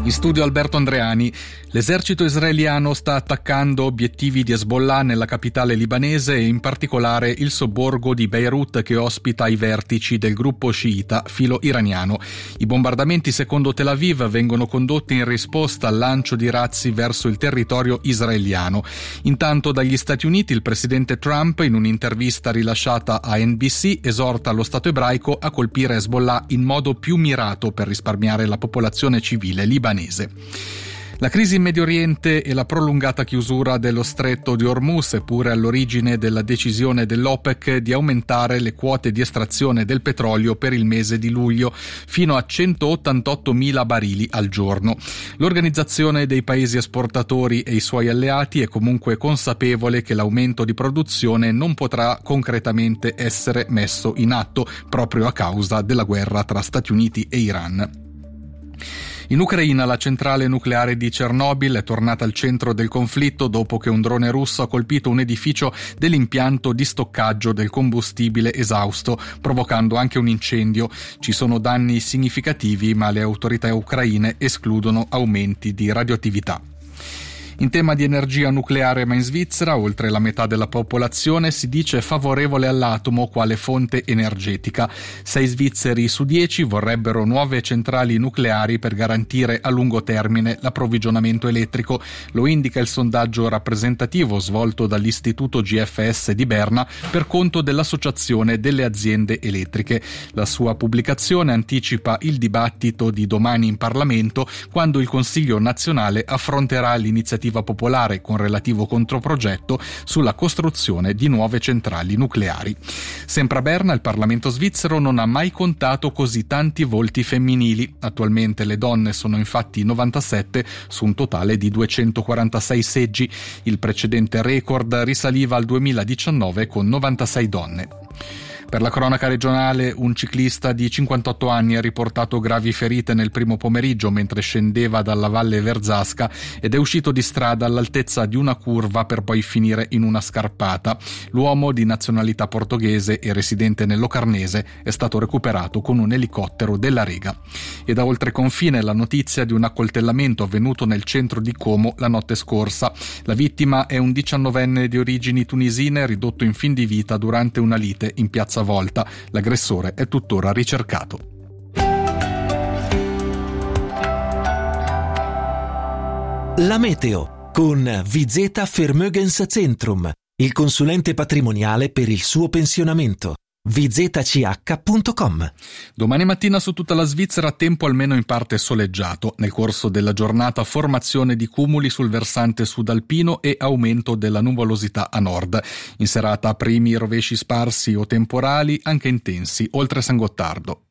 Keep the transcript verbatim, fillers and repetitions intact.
In studio Alberto Andreani. L'esercito israeliano sta attaccando obiettivi di Hezbollah nella capitale libanese e in particolare il sobborgo di Beirut che ospita i vertici del gruppo sciita filo-iraniano. I bombardamenti, secondo Tel Aviv, vengono condotti in risposta al lancio di razzi verso il territorio israeliano. Intanto dagli Stati Uniti il presidente Trump, in un'intervista rilasciata a N B C, esorta lo Stato ebraico a colpire Hezbollah in modo più mirato per risparmiare la popolazione civile libanese. La crisi in Medio Oriente e la prolungata chiusura dello stretto di Hormuz è pure all'origine della decisione dell'OPEC di aumentare le quote di estrazione del petrolio per il mese di luglio fino a centottantottomila barili al giorno. L'Organizzazione dei Paesi Esportatori e i suoi alleati è comunque consapevole che l'aumento di produzione non potrà concretamente essere messo in atto proprio a causa della guerra tra Stati Uniti e Iran. In Ucraina la centrale nucleare di Chernobyl è tornata al centro del conflitto dopo che un drone russo ha colpito un edificio dell'impianto di stoccaggio del combustibile esausto, provocando anche un incendio. Ci sono danni significativi, ma le autorità ucraine escludono aumenti di radioattività. In tema di energia nucleare, ma in Svizzera, oltre la metà della popolazione si dice favorevole all'atomo quale fonte energetica. Sei svizzeri su dieci vorrebbero nuove centrali nucleari per garantire a lungo termine l'approvvigionamento elettrico. Lo indica il sondaggio rappresentativo svolto dall'Istituto G F S di Berna per conto dell'Associazione delle aziende elettriche. La sua pubblicazione anticipa il dibattito di domani in Parlamento, quando il Consiglio nazionale affronterà l'iniziativa popolare con relativo controprogetto sulla costruzione di nuove centrali nucleari. Sempre a Berna, il Parlamento svizzero non ha mai contato così tanti voti femminili. Attualmente le donne sono infatti novantasette su un totale di duecentoquarantasei seggi. Il precedente record risaliva al duemiladiciannove con novantasei donne. Per la cronaca regionale, un ciclista di cinquantotto anni ha riportato gravi ferite nel primo pomeriggio mentre scendeva dalla Valle Verzasca ed è uscito di strada all'altezza di una curva per poi finire in una scarpata. L'uomo, di nazionalità portoghese e residente nel Locarnese, è stato recuperato con un elicottero della Rega. E da oltreconfine la notizia di un accoltellamento avvenuto nel centro di Como la notte scorsa. La vittima è un diciannovenne di origini tunisine ridotto in fin di vita durante una lite in piazza Volta. L'aggressore è tuttora ricercato. La meteo con Vizeta Vermögenszentrum, il consulente patrimoniale per il suo pensionamento. v z c h punto com. Domani mattina su tutta la Svizzera tempo almeno in parte soleggiato. Nel corso della giornata formazione di cumuli sul versante sudalpino e aumento della nuvolosità a nord. In serata primi rovesci sparsi o temporali anche intensi oltre San Gottardo.